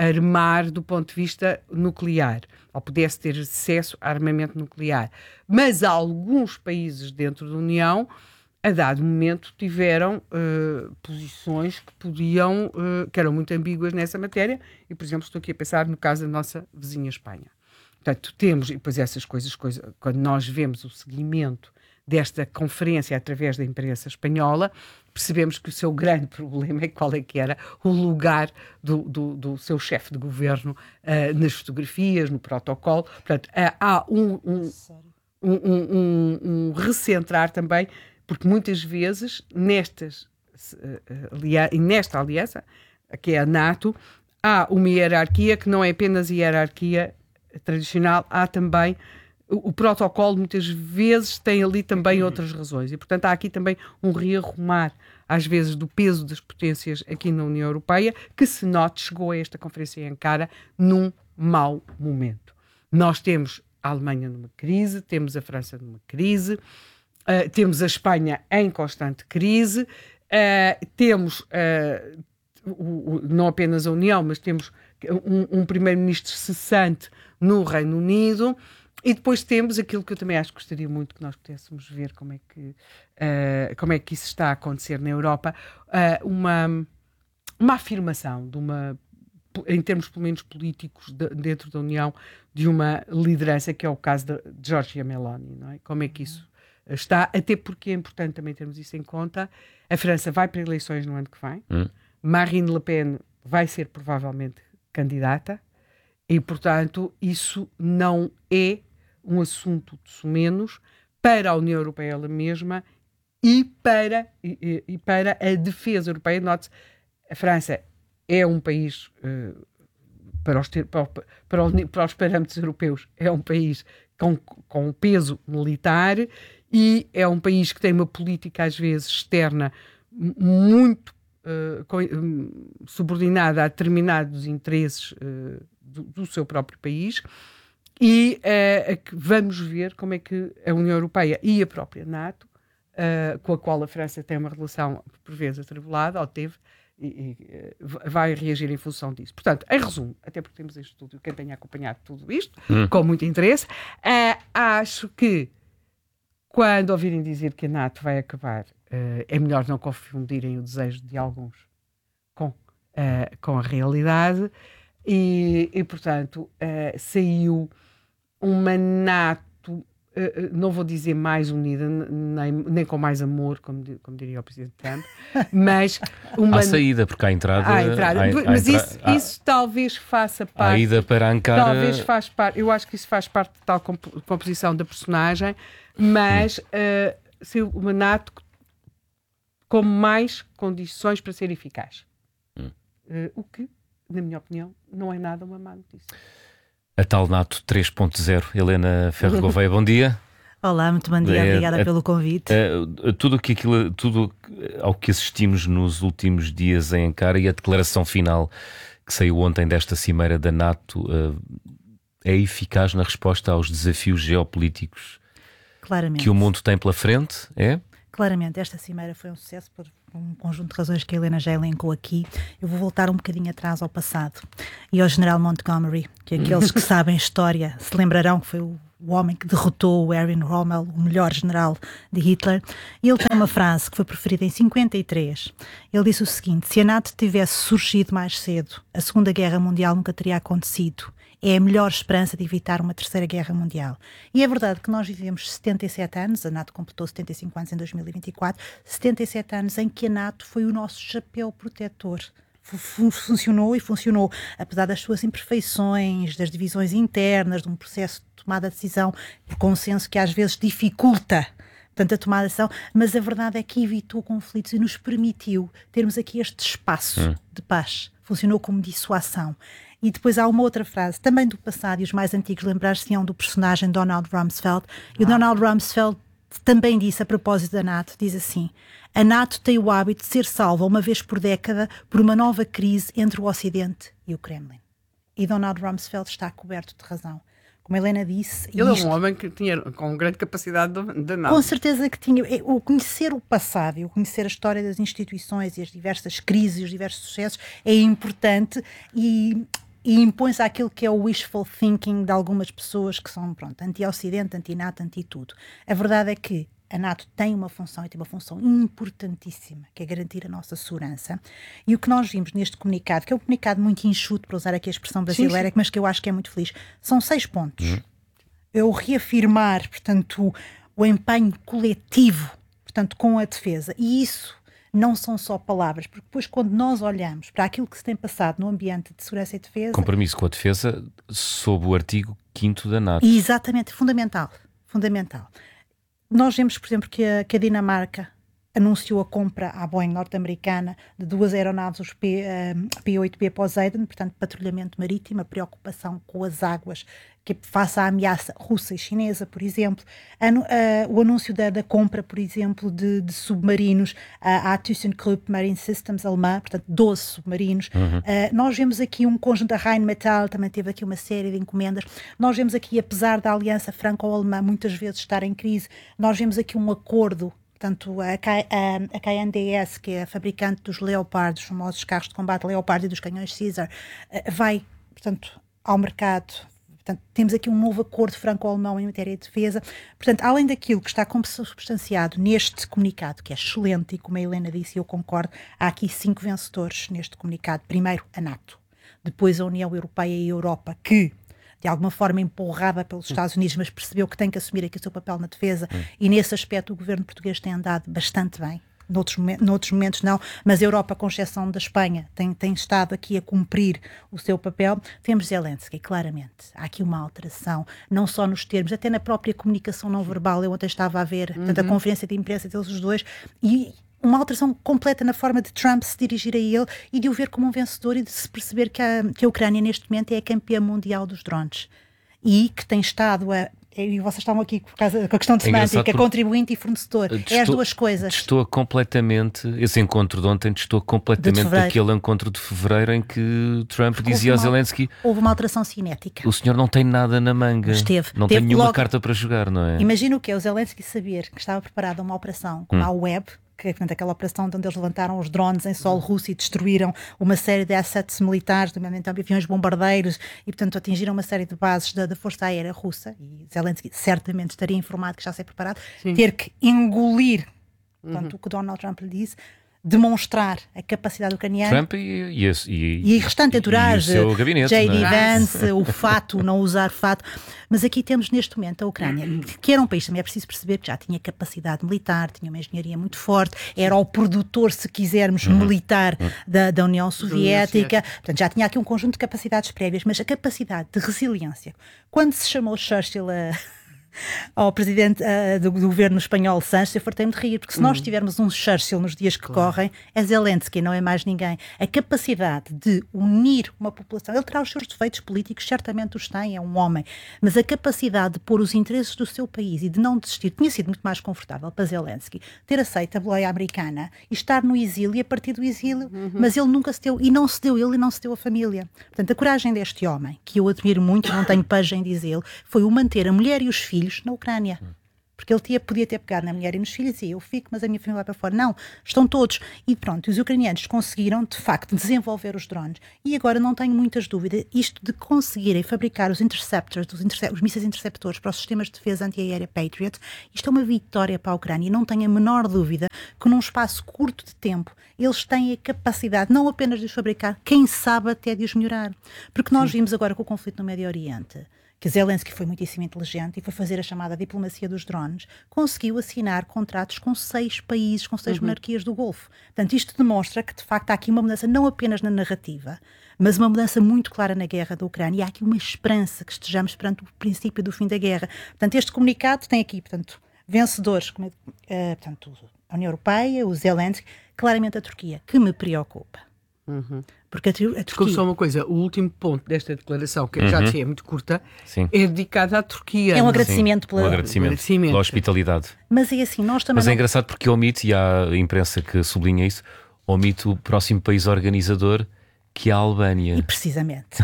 armar do ponto de vista nuclear, ou pudesse ter acesso a armamento nuclear. Mas alguns países dentro da União, a dado momento, tiveram uh, posições que podiam, uh, que eram muito ambíguas nessa matéria, e, por exemplo, estou aqui a pensar no caso da nossa vizinha Espanha. Portanto, temos, e depois essas coisas, coisas, quando nós vemos o seguimento desta conferência através da imprensa espanhola, percebemos que o seu grande problema é qual é que era o lugar do, do, do seu chefe de governo uh, nas fotografias, no protocolo. Portanto, uh, há um, um, um, um, um, um recentrar também, porque muitas vezes nestas, uh, alia- nesta aliança, que é a NATO, há uma hierarquia que não é apenas hierarquia tradicional, há também o, o protocolo, muitas vezes tem ali também outras razões e, portanto, há aqui também um rearrumar, às vezes, do peso das potências aqui na União Europeia, que se note, chegou a esta conferência em Ankara num mau momento. Nós temos a Alemanha numa crise, temos a França numa crise, uh, temos a Espanha em constante crise, uh, temos uh, o, o, não apenas a União, mas temos um, um primeiro-ministro cessante no Reino Unido, e depois temos aquilo que eu também acho que gostaria muito que nós pudéssemos ver como é que, uh, como é que isso está a acontecer na Europa, uh, uma, uma afirmação de uma, em termos pelo menos políticos de, dentro da União, de uma liderança, que é o caso de Giorgia Meloni, não é? Como é que isso está, até porque é importante também termos isso em conta. A França vai para eleições no ano que vem, hum. Marine Le Pen vai ser provavelmente candidata, e, portanto, isso não é um assunto de menos para a União Europeia ela mesma e para, e, e para a defesa europeia. Note-se, a França é um país, uh, para, os ter, para, para, os, para os parâmetros europeus, é um país com, com peso militar e é um país que tem uma política, às vezes, externa muito uh, co- um, subordinada a determinados interesses uh, do, do seu próprio país, e uh, vamos ver como é que a União Europeia e a própria NATO, uh, com a qual a França tem uma relação, por vezes, atribulada, ou teve, e, e uh, vai reagir em função disso. Portanto, em resumo, até porque temos este estúdio, quem tenha acompanhado tudo isto, hum. com muito interesse, uh, acho que quando ouvirem dizer que a NATO vai acabar, uh, é melhor não confundirem o desejo de alguns com, uh, com a realidade, e, e portanto, uh, saiu uma NATO, uh, não vou dizer mais unida, nem, nem com mais amor, como, como diria o Presidente Trump, mas uma... Há saída, porque há entrada... Há entrada. Há, mas há entra... isso, isso talvez faça parte... A ida para Ankara... Talvez faz parte, eu acho que isso faz parte da tal comp- composição da personagem, mas uh, ser uma NATO com mais condições para ser eficaz. Hum. Uh, o que, na minha opinião, não é nada uma má notícia. A tal NATO três ponto zero. Helena Ferro Gouveia, bom dia. Olá, muito bom dia, obrigada é, pelo convite. É, é, tudo, que aquilo, tudo ao que assistimos nos últimos dias em Ankara e a declaração final que saiu ontem desta cimeira da NATO é eficaz na resposta aos desafios geopolíticos Claramente. Que o mundo tem pela frente, é? Claramente, esta cimeira foi um sucesso por um conjunto de razões que a Helena já elencou aqui. Eu vou voltar um bocadinho atrás ao passado e ao general Montgomery, que aqueles que sabem história se lembrarão que foi o, o homem que derrotou o Erwin Rommel, o melhor general de Hitler. E ele tem uma frase que foi preferida em cinquenta e três. Ele disse o seguinte: se a NATO tivesse surgido mais cedo, a Segunda Guerra Mundial nunca teria acontecido. É a melhor esperança de evitar uma terceira guerra mundial. E é verdade que nós vivemos setenta e sete anos, a NATO completou setenta e cinco anos em dois mil e vinte e quatro, setenta e sete anos em que a NATO foi o nosso chapéu protetor. Funcionou e funcionou, apesar das suas imperfeições, das divisões internas, de um processo de tomada de decisão por consenso que às vezes dificulta tanto a tomada de decisão, mas a verdade é que evitou conflitos e nos permitiu termos aqui este espaço hum. de paz. Funcionou como dissuasão. E depois há uma outra frase, também do passado, e os mais antigos lembrar-se-ão do personagem Donald Rumsfeld, e o ah. Donald Rumsfeld também disse a propósito da NATO, diz assim: a NATO tem o hábito de ser salva uma vez por década por uma nova crise entre o Ocidente e o Kremlin. E Donald Rumsfeld está coberto de razão. Como a Helena disse... Ele isto, é um homem que tinha com grande capacidade de NATO. Com certeza que tinha. O conhecer o passado e o conhecer a história das instituições e as diversas crises e os diversos sucessos é importante e... e impõe-se àquilo que é o wishful thinking de algumas pessoas que são, pronto, anti-Ocidente, anti-NATO, anti-tudo. A verdade é que a NATO tem uma função e tem uma função importantíssima, que é garantir a nossa segurança. E o que nós vimos neste comunicado, que é um comunicado muito enxuto, para usar aqui a expressão brasileira, sim, sim. mas que eu acho que é muito feliz, são seis pontos. Uhum. Eu reafirmar, portanto, o, o empenho coletivo, portanto, com a defesa. E isso não são só palavras, porque depois quando nós olhamos para aquilo que se tem passado no ambiente de segurança e defesa... Compromisso com a defesa sob o artigo quinto da NATO. Exatamente, fundamental, fundamental. Nós vemos, por exemplo, que a, que a Dinamarca anunciou a compra à Boeing norte-americana de duas aeronaves, os P, uh, P oito B Poseidon, portanto patrulhamento marítimo, a preocupação com as águas que face à ameaça russa e chinesa, por exemplo, Anu, uh, o anúncio da, da compra, por exemplo, de, de submarinos uh, à ThyssenKrupp Marine Systems alemã, portanto doze submarinos. Uhum. Uh, nós vemos aqui um conjunto da Rheinmetall, também teve aqui uma série de encomendas. Nós vemos aqui, apesar da aliança franco-alemã muitas vezes estar em crise, nós vemos aqui um acordo. Portanto, a, K, a, a K N D S, que é a fabricante dos Leopard, dos famosos carros de combate Leopard e dos canhões Caesar, vai, portanto, ao mercado. Portanto, temos aqui um novo acordo franco-alemão em matéria de defesa. Portanto, além daquilo que está substanciado neste comunicado, que é excelente, e como a Helena disse, eu concordo, há aqui cinco vencedores neste comunicado. Primeiro, a NATO. Depois, a União Europeia e a Europa, que... de alguma forma empurrada pelos Estados Unidos, mas percebeu que tem que assumir aqui o seu papel na defesa, hum. e nesse aspecto o governo português tem andado bastante bem. Noutros, noutros momentos não, mas a Europa, com exceção da Espanha, tem, tem estado aqui a cumprir o seu papel. Temos Zelensky, claramente. Há aqui uma alteração, não só nos termos, até na própria comunicação não verbal. Eu ontem estava a ver, uhum. portanto, a conferência de imprensa deles os dois, e uma alteração completa na forma de Trump se dirigir a ele e de o ver como um vencedor e de se perceber que a, que a Ucrânia neste momento é a campeã mundial dos drones e que tem estado a e vocês estavam aqui por causa da questão de semântica, contribuinte e fornecedor, é as duas coisas. Testou completamente, esse encontro de ontem testou completamente aquele encontro de fevereiro em que Trump Porque dizia ao Zelensky: houve uma alteração cinética. O senhor não tem nada na manga, Esteve. não Teve tem nenhuma logo... carta para jogar, não é? Imagina o que é o Zelensky saber que estava preparada uma operação como hum. a web, que é portanto, aquela operação onde eles levantaram os drones em solo russo e destruíram uma série de assets militares, nomeadamente aviões bombardeiros, e portanto atingiram uma série de bases da, da Força Aérea Russa, e Zelensky certamente estaria informado que já se é preparado, Sim. ter que engolir portanto, uhum. o que Donald Trump lhe disse, demonstrar a capacidade ucraniana. Trump e, e, e, e restante entourage, J D é? Vance, o fato, não usar fato. Mas aqui temos neste momento a Ucrânia, que era um país, também é preciso perceber que já tinha capacidade militar, tinha uma engenharia muito forte, era o produtor, se quisermos, uhum. militar uhum. Da, da União Soviética. Portanto, já tinha aqui um conjunto de capacidades prévias, mas a capacidade de resiliência. Quando se chamou Churchill a... ao presidente uh, do, do governo espanhol Sánchez, eu fartei-me de rir, porque se nós tivermos um Churchill nos dias que claro. correm, é Zelensky, não é mais ninguém. A capacidade de unir uma população, ele terá os seus defeitos políticos, certamente os tem, é um homem, mas a capacidade de pôr os interesses do seu país e de não desistir, tinha sido muito mais confortável para Zelensky ter aceito a boleia americana e estar no exílio, e a partir do exílio, uhum. mas ele nunca se deu, e não se deu ele e não se deu a família. Portanto, a coragem deste homem, que eu admiro muito, não tenho paja em dizê-lo, foi o manter a mulher e os filhos na Ucrânia. Porque ele tinha, podia ter pegado na mulher e nos filhos e eu fico, mas a minha família vai para fora. Não, estão todos. E pronto, os ucranianos conseguiram, de facto, desenvolver os drones. E agora não tenho muitas dúvidas, isto de conseguirem fabricar os interceptors, os, intercept, os mísseis interceptores para os sistemas de defesa antiaérea Patriot, isto é uma vitória para a Ucrânia. E não tenho a menor dúvida que num espaço curto de tempo eles têm a capacidade, não apenas de os fabricar, quem sabe até de os melhorar. Porque nós Sim. vimos agora com o conflito no Médio Oriente, que Zelensky foi muitíssimo inteligente e foi fazer a chamada diplomacia dos drones, conseguiu assinar contratos com seis países, com seis uhum. monarquias do Golfo. Portanto, isto demonstra que, de facto, há aqui uma mudança não apenas na narrativa, mas uma mudança muito clara na guerra da Ucrânia, e há aqui uma esperança que estejamos perante o princípio do fim da guerra. Portanto, este comunicado tem aqui, portanto, vencedores, como, uh, portanto, a União Europeia, o Zelensky, claramente a Turquia, que me preocupa. Uhum. Porque a, a Turquia... Desculpe só uma coisa, o último ponto desta declaração, que uhum. já é muito curta, Sim. é dedicado à Turquia. É um agradecimento, Sim, pela... um agradecimento, um agradecimento pela hospitalidade. Mas é assim, nós também... Mas é não... engraçado porque omite, e há a imprensa que sublinha isso, omite o próximo país organizador, que é a Albânia. E precisamente.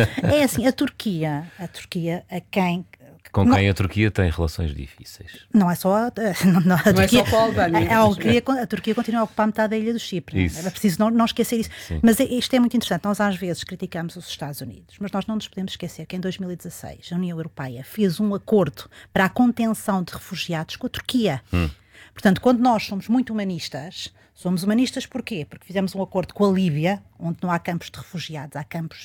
É assim, a Turquia, a Turquia, a quem... Com não, quem a Turquia tem relações difíceis. Não é só a, não, não, a não Turquia. É só a, Albânia, a, a, Hungria, a Turquia continua a ocupar metade da ilha do Chipre. Isso. É preciso não, não esquecer isso. Sim. Mas é, isto é muito interessante. Nós às vezes criticamos os Estados Unidos, mas nós não nos podemos esquecer que em dois mil e dezasseis a União Europeia fez um acordo para a contenção de refugiados com a Turquia. Hum. Portanto, quando nós somos muito humanistas, somos humanistas porquê? Porque fizemos um acordo com a Líbia, onde não há campos de refugiados, há campos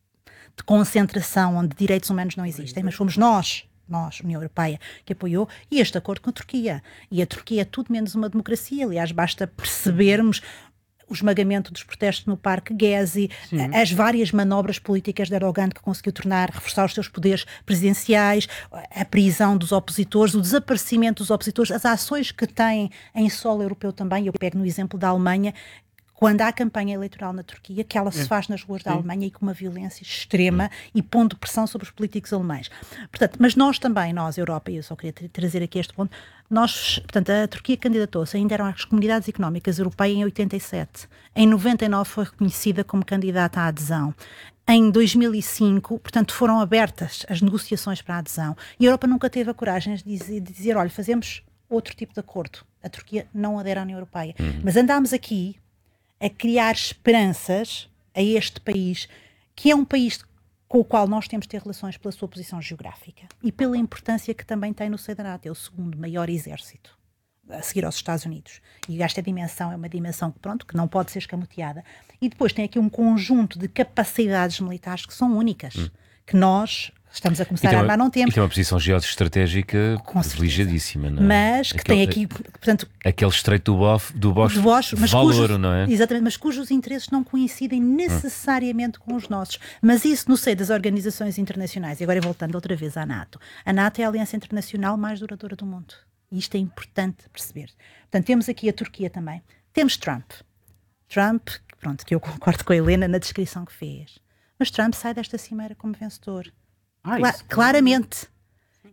de concentração onde direitos humanos não existem, mas fomos nós, nós, União Europeia, que apoiou, e este acordo com a Turquia. E a Turquia é tudo menos uma democracia. Aliás, basta percebermos o esmagamento dos protestos no Parque Gezi, Sim. as várias manobras políticas de Erdogan que conseguiu tornar, reforçar os seus poderes presidenciais, a prisão dos opositores, o desaparecimento dos opositores, as ações que têm em solo europeu também. Eu pego no exemplo da Alemanha, quando há campanha eleitoral na Turquia, que ela se é. faz nas ruas da Sim. Alemanha e com uma violência extrema Sim. e pondo pressão sobre os políticos alemães. Portanto, mas nós também, nós, Europa, e eu só queria trazer aqui este ponto, nós, portanto, a Turquia candidatou-se, ainda eram as comunidades económicas europeias em oitenta e sete. Em noventa e nove foi reconhecida como candidata à adesão. Em dois mil e cinco, portanto, foram abertas as negociações para a adesão. E a Europa nunca teve a coragem de dizer, de dizer olha, fazemos outro tipo de acordo. A Turquia não adere à União Europeia. Uhum. Mas andámos aqui a criar esperanças a este país, que é um país com o qual nós temos de ter relações pela sua posição geográfica e pela importância que também tem no seio da NATO. É o segundo maior exército, a seguir aos Estados Unidos. E esta dimensão é uma dimensão que, pronto, que não pode ser escamoteada. E depois tem aqui um conjunto de capacidades militares que são únicas, hum. que nós... Estamos a começar a armar, não temos. E tem uma posição geoestratégica privilegiadíssima, não é? Mas que aquele, tem aqui, portanto... Aquele estreito do, bof, do Bosforo, do Bosforo mas valor, cujos, não é? Exatamente, mas cujos interesses não coincidem necessariamente hum. com os nossos. Mas isso no seio das organizações internacionais. E agora voltando outra vez à NATO. A NATO é a aliança internacional mais duradoura do mundo. E isto é importante perceber. Portanto, temos aqui a Turquia também. Temos Trump. Trump, pronto, que eu concordo com a Helena na descrição que fez. Mas Trump sai desta cimeira como vencedor. Ah, Cla- claramente.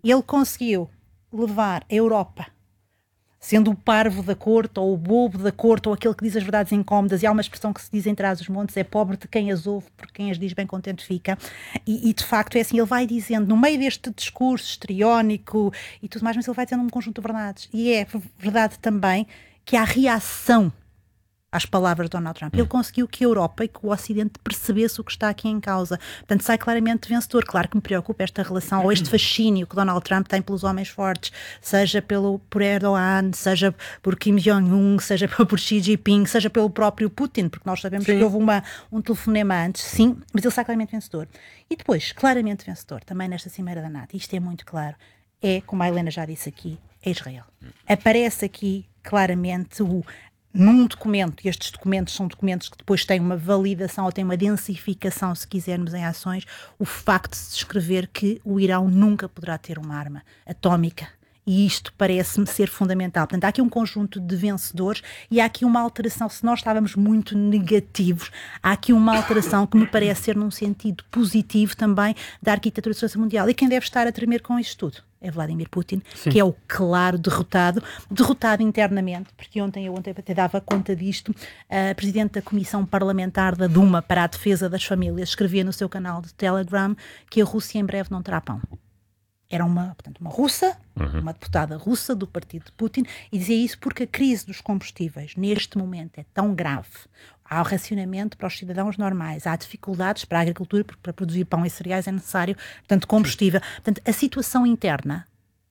Ele conseguiu levar a Europa, sendo o parvo da corte, ou o bobo da corte, ou aquele que diz as verdades incómodas, e há uma expressão que se diz em Trás-os-Montes, é pobre de quem as ouve, porque quem as diz bem contente fica, e, e de facto é assim, ele vai dizendo, no meio deste discurso histriónico e tudo mais, mas ele vai dizendo um conjunto de verdades, e é verdade também que há reação às palavras de Donald Trump. Ele conseguiu que a Europa e que o Ocidente percebesse o que está aqui em causa. Portanto, sai claramente vencedor. Claro que me preocupa esta relação, ou este fascínio que Donald Trump tem pelos homens fortes, seja pelo, por Erdogan, seja por Kim Jong-un, seja por Xi Jinping, seja pelo próprio Putin, porque nós sabemos sim. que houve uma, um telefonema antes, sim, mas ele sai claramente vencedor. E depois, claramente vencedor, também nesta Cimeira da NATO, isto é muito claro, é, como a Helena já disse aqui, é Israel. Aparece aqui claramente o num documento, e estes documentos são documentos que depois têm uma validação ou têm uma densificação, se quisermos, em ações, o facto de se escrever que o Irão nunca poderá ter uma arma atómica. E isto parece-me ser fundamental. Portanto, há aqui um conjunto de vencedores e há aqui uma alteração. Se nós estávamos muito negativos, há aqui uma alteração que me parece ser num sentido positivo também da arquitetura da segurança mundial. E quem deve estar a tremer com isto tudo é Vladimir Putin, sim. que é o claro derrotado, derrotado internamente, porque ontem, eu ontem até dava conta disto, a Presidente da Comissão Parlamentar da Duma para a Defesa das Famílias escrevia no seu canal de Telegram que a Rússia em breve não terá pão. Era uma, portanto, uma russa, uhum. uma deputada russa do partido de Putin, e dizia isso porque a crise dos combustíveis neste momento é tão grave. Há o racionamento para os cidadãos normais, há dificuldades para a agricultura, porque para produzir pão e cereais é necessário, portanto, combustível. Portanto, a situação interna,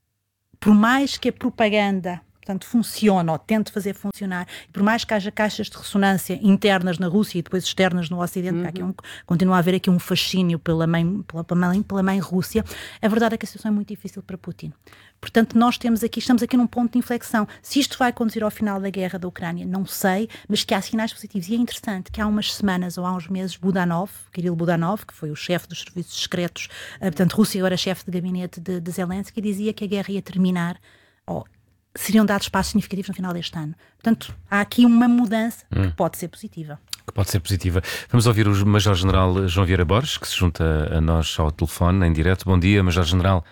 por mais que a propaganda, portanto, funcione ou tente fazer funcionar, por mais que haja caixas de ressonância internas na Rússia e depois externas no Ocidente, uhum. aqui um, continua a haver aqui um fascínio pela mãe, pela, pela, mãe, pela mãe Rússia, a verdade é que a situação é muito difícil para Putin. Portanto, nós temos aqui, estamos aqui num ponto de inflexão. Se isto vai conduzir ao final da guerra da Ucrânia, não sei, mas que há sinais positivos. E é interessante que há umas semanas ou há uns meses, Budanov, Kirill Budanov, que foi o chefe dos serviços secretos, portanto, Rússia agora chefe de gabinete de, de Zelensky, dizia que a guerra ia terminar, ou seriam dados passos significativos no final deste ano. Portanto, há aqui uma mudança hum. que pode ser positiva. Que pode ser positiva. Vamos ouvir o Major-General João Vieira Borges, que se junta a nós ao telefone, em direto. Bom dia, Major-General.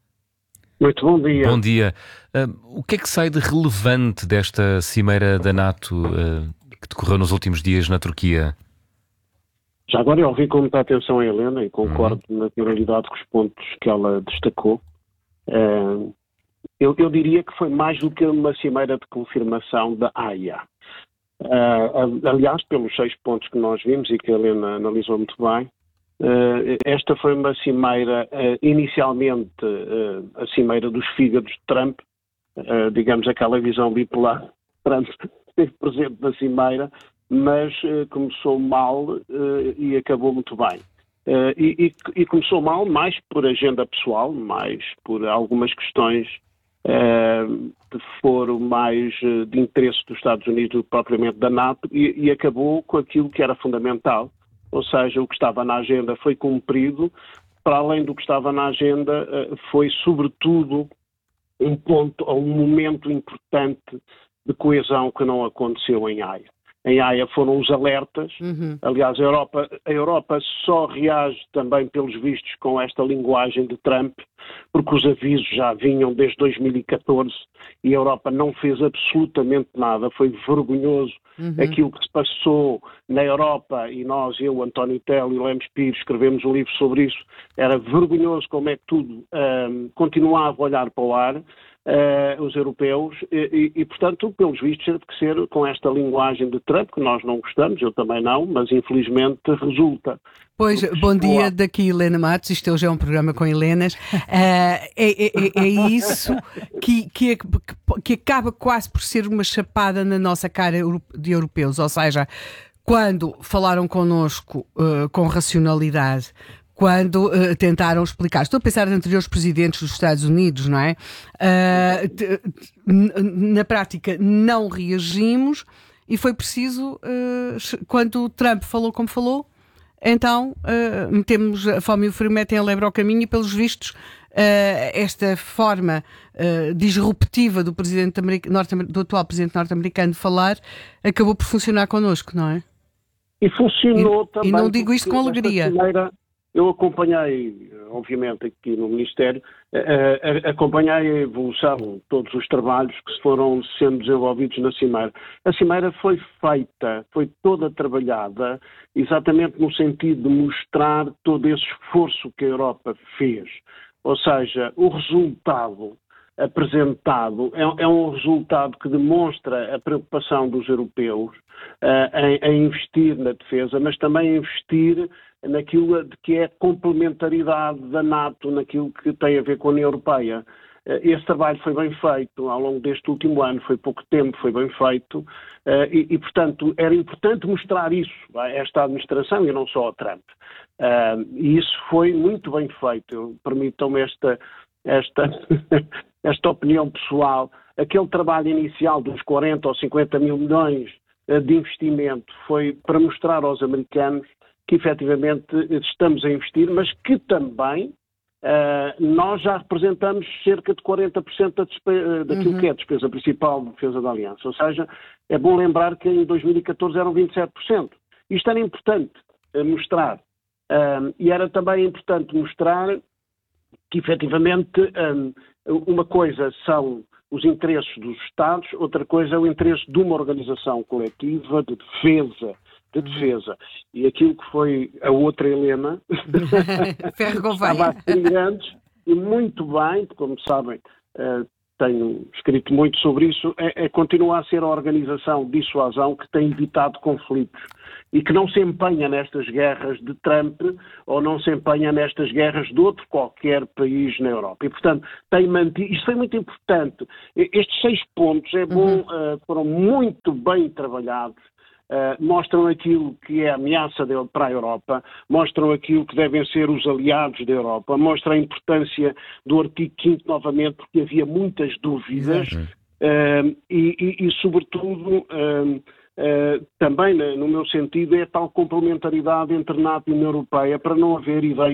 Muito bom dia. Bom dia. Uh, o que é que sai de relevante desta cimeira da NATO uh, que decorreu nos últimos dias na Turquia? Já agora eu ouvi com muita atenção a Helena e concordo uhum. na realidade com os pontos que ela destacou. Uh, eu, eu diria que foi mais do que uma cimeira de confirmação da Haia. Uh, aliás, pelos seis pontos que nós vimos e que a Helena analisou muito bem, Uh, esta foi uma cimeira, uh, inicialmente uh, a cimeira dos fígados de Trump, uh, digamos aquela visão bipolar. Trump esteve presente na cimeira, mas uh, começou mal uh, e acabou muito bem. Uh, e, e, e começou mal mais por agenda pessoal, mais por algumas questões uh, que foram mais uh, de interesse dos Estados Unidos do que propriamente da NATO, e, e acabou com aquilo que era fundamental. Ou seja, o que estava na agenda foi cumprido, para além do que estava na agenda, foi sobretudo um ponto ou um momento importante de coesão que não aconteceu em Haia. Em Haia foram os alertas, uhum. aliás a Europa, a Europa só reage também pelos vistos com esta linguagem de Trump, porque os avisos já vinham desde dois mil e catorze e a Europa não fez absolutamente nada. Foi vergonhoso uhum. aquilo que se passou na Europa, e nós, eu, António Tello e Lemos Pires, escrevemos um livro sobre isso. Era vergonhoso como é que tudo um, continuava a olhar para o ar. Uh, os europeus, e, e, e portanto, pelos vistos, teve que ser com esta linguagem de Trump, que nós não gostamos, eu também não, mas infelizmente resulta. Pois, bom dia, daqui Helena Matos, isto hoje é um programa com Helenas, uh, é, é, é isso que, que, que acaba quase por ser uma chapada na nossa cara de europeus, ou seja, quando falaram connosco uh, com racionalidade, quando uh, tentaram explicar. Estou a pensar nos anteriores presidentes dos Estados Unidos, não é? Uh, t- na prática, não reagimos e foi preciso, uh, quando o Trump falou como falou, então uh, metemos a fome e o frio metem a lebre ao caminho e, pelos vistos, uh, esta forma uh, disruptiva do, presidente norte- do atual presidente norte-americano de falar acabou por funcionar connosco, não é? E funcionou e, também. E não digo isto com alegria. Cimeira, Eu acompanhei, obviamente, aqui no Ministério, uh, uh, acompanhei a evolução de todos os trabalhos que se foram sendo desenvolvidos na Cimeira. A Cimeira foi feita, foi toda trabalhada, exatamente no sentido de mostrar todo esse esforço que a Europa fez. Ou seja, o resultado apresentado é, é um resultado que demonstra a preocupação dos europeus uh, em, em investir na defesa, mas também investir naquilo de que é a complementaridade da NATO, naquilo que tem a ver com a União Europeia. Esse trabalho foi bem feito ao longo deste último ano, foi pouco tempo, foi bem feito, e, e portanto, era importante mostrar isso a esta administração e não só ao Trump. E isso foi muito bem feito. Permitam-me esta, esta, esta opinião pessoal. Aquele trabalho inicial dos quarenta ou cinquenta mil milhões de investimento foi para mostrar aos americanos que efetivamente estamos a investir, mas que também uh, nós já representamos cerca de quarenta por cento da despe- daquilo uhum. que é a despesa principal de defesa da Aliança. Ou seja, é bom lembrar que em dois mil e catorze eram vinte e sete por cento. Isto era importante uh, mostrar. Uh, e era também importante mostrar que efetivamente um, uma coisa são os interesses dos Estados, outra coisa é o interesse de uma organização coletiva de defesa de defesa. E aquilo que foi a outra Helena estava a ser grandes e muito bem, como sabem, uh, tenho escrito muito sobre isso, é, é continua a ser a organização de dissuasão que tem evitado conflitos e que não se empenha nestas guerras de Trump ou não se empenha nestas guerras de outro qualquer país na Europa. E, portanto, tem mantido... Isto foi muito importante. Estes seis pontos é bom, uhum. uh, foram muito bem trabalhados. Uh, mostram aquilo que é a ameaça de, para a Europa, mostram aquilo que devem ser os aliados da Europa, mostram a importância do artigo quinto novamente, porque havia muitas dúvidas uh, e, e, e, sobretudo, uh, uh, também, no meu sentido, é a tal complementaridade entre NATO e União Europeia para não haver ideias